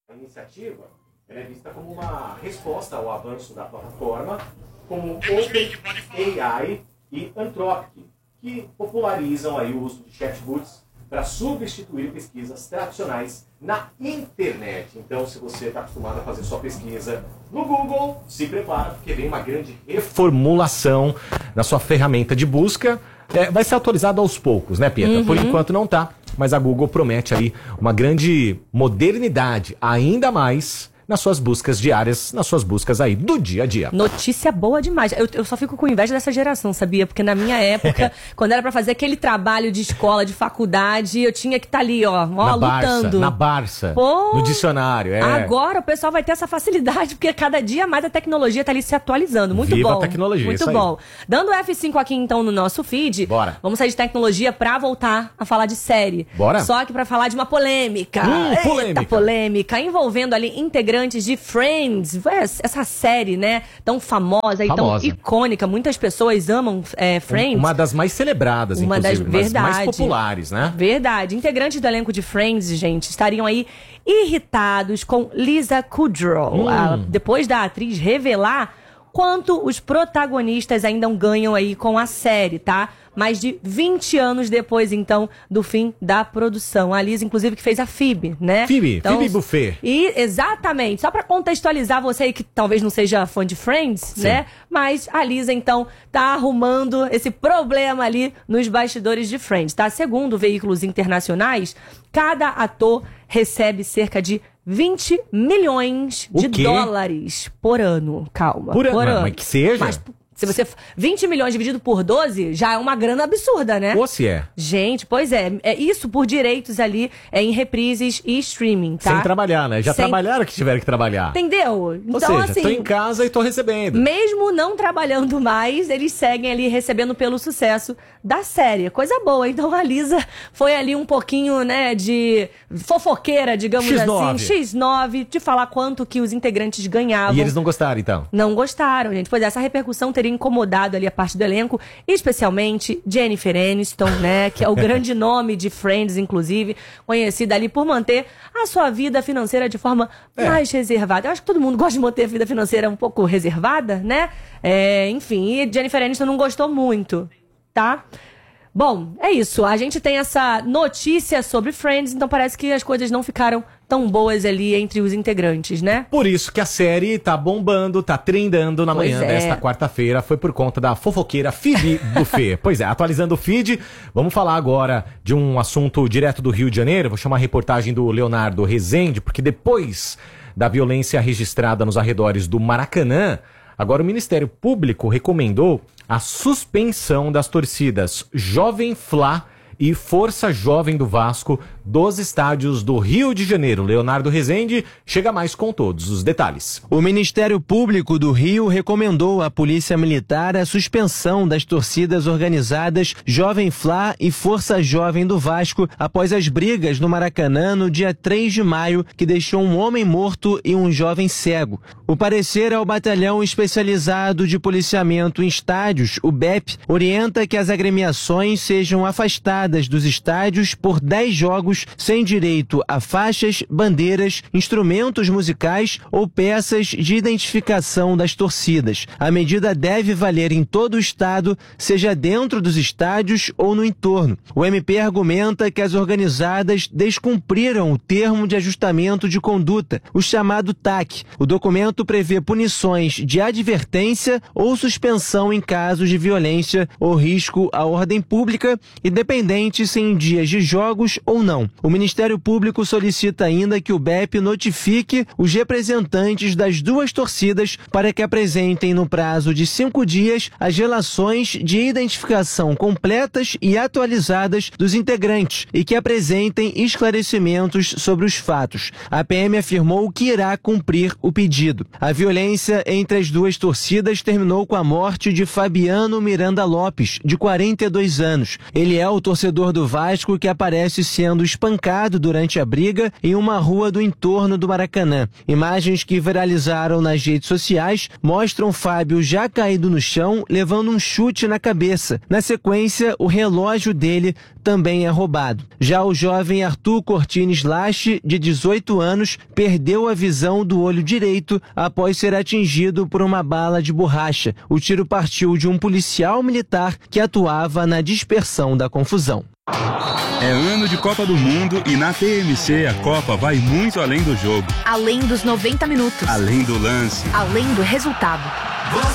A iniciativa é vista como uma resposta ao avanço da plataforma, como OpenAI e Anthropic, que popularizam aí o uso de chatbots para substituir pesquisas tradicionais na internet. Então, se você está acostumado a fazer sua pesquisa no Google, se prepara, porque vem uma grande reformulação na sua ferramenta de busca. Vai ser atualizado aos poucos, né, Pietra? Por enquanto não tá, mas a Google promete aí uma grande modernidade, ainda mais nas suas buscas diárias, nas suas buscas aí do dia a dia. Notícia boa demais. Eu só fico com inveja dessa geração, sabia? Porque na minha época, quando era pra fazer aquele trabalho de escola, de faculdade, eu tinha que estar ali, lutando. Na Barça, no dicionário. Agora o pessoal vai ter essa facilidade, porque cada dia mais a tecnologia tá ali se atualizando. Muito Viva bom. a tecnologia, muito bom. Dando F5 aqui então no nosso feed. Bora. Vamos sair de tecnologia pra voltar a falar de série. Bora. Só que pra falar de uma polêmica. Polêmica envolvendo ali integrantes de Friends, essa série, né, tão famosa e tão icônica, muitas pessoas amam Friends. Uma das mais celebradas, inclusive, das mais populares, né? Verdade. Integrantes do elenco de Friends, gente, estariam aí irritados com Lisa Kudrow, depois da atriz revelar quanto os protagonistas ainda ganham aí com a série, tá? Mais de 20 anos depois, então, do fim da produção. A Lisa, inclusive, que fez a Phoebe, né? Phoebe Buffet. Exatamente. Só pra contextualizar você aí que talvez não seja fã de Friends, sim, né? Mas a Lisa, então, tá arrumando esse problema ali nos bastidores de Friends, tá? Segundo veículos internacionais, cada ator recebe cerca de 20 milhões de dólares por ano. Calma. Por ano. Mas que seja. Mas, se você... 20 milhões dividido por 12 já é uma grana absurda, né? Ou se é. Gente, pois é. É isso por direitos ali em reprises e streaming, tá? Sem trabalhar, né? Já trabalharam que tiveram que trabalhar. Entendeu? Então, ou seja, assim, tô em casa e tô recebendo. Mesmo não trabalhando mais, eles seguem ali recebendo pelo sucesso da série. Coisa boa. Então a Lisa foi ali um pouquinho, né, de fofoqueira, digamos assim. X9, de falar quanto que os integrantes ganhavam. E eles não gostaram, então? Não gostaram, gente. Pois é, essa repercussão teria incomodado ali a parte do elenco, especialmente Jennifer Aniston, né, que é o grande nome de Friends, inclusive, conhecida ali por manter a sua vida financeira de forma mais reservada. Eu acho que todo mundo gosta de manter a vida financeira um pouco reservada, né? Enfim, e Jennifer Aniston não gostou muito, tá? Bom, é isso. A gente tem essa notícia sobre Friends, então parece que as coisas não ficaram tão boas ali entre os integrantes, né? Por isso que a série tá bombando, tá trendando na manhã desta quarta-feira. Foi por conta da fofoqueira Phoebe Buffet. Pois é, atualizando o feed, vamos falar agora de um assunto direto do Rio de Janeiro. Vou chamar a reportagem do Leonardo Rezende, porque depois da violência registrada nos arredores do Maracanã, agora o Ministério Público recomendou a suspensão das torcidas Jovem Fla e Força Jovem do Vasco dos estádios do Rio de Janeiro. Leonardo Rezende chega mais com todos os detalhes. O Ministério Público do Rio recomendou à Polícia Militar a suspensão das torcidas organizadas Jovem Fla e Força Jovem do Vasco após as brigas no Maracanã no dia 3 de maio, que deixou um homem morto e um jovem cego. O parecer ao Batalhão Especializado de Policiamento em Estádios, o BEP, orienta que as agremiações sejam afastadas dos estádios por 10 jogos sem direito a faixas, bandeiras, instrumentos musicais ou peças de identificação das torcidas. A medida deve valer em todo o estado, seja dentro dos estádios ou no entorno. O MP argumenta que as organizadas descumpriram o termo de ajustamento de conduta, o chamado TAC. O documento prevê punições de advertência ou suspensão em casos de violência ou risco à ordem pública, independente se em dias de jogos ou não. O Ministério Público solicita ainda que o BEP notifique os representantes das duas torcidas para que apresentem no prazo de 5 dias as relações de identificação completas e atualizadas dos integrantes e que apresentem esclarecimentos sobre os fatos. A PM afirmou que irá cumprir o pedido. A violência entre as duas torcidas terminou com a morte de Fabiano Miranda Lopes, de 42 anos. Ele é o torcedor do Vasco que aparece sendo espancado durante a briga em uma rua do entorno do Maracanã. Imagens que viralizaram nas redes sociais mostram Fábio já caído no chão, levando um chute na cabeça. Na sequência, o relógio dele também é roubado. Já o jovem Arthur Cortines Lache, de 18 anos, perdeu a visão do olho direito após ser atingido por uma bala de borracha. O tiro partiu de um policial militar que atuava na dispersão da confusão. É ano de Copa do Mundo e na TMC a Copa vai muito além do jogo. Além dos 90 minutos. Além do lance. Além do resultado.